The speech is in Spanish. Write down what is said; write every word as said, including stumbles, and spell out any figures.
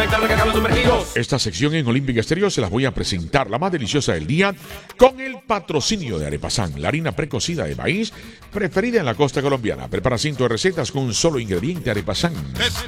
nectar de cacao sumergidos. Esta sección en Olímpica Estéreo se las voy a presentar, la más deliciosa del día, con el patrocinio de Arepasán, la harina precocida de maíz preferida en la costa colombiana. Prepara cientos de recetas con un solo ingrediente, Arepasán.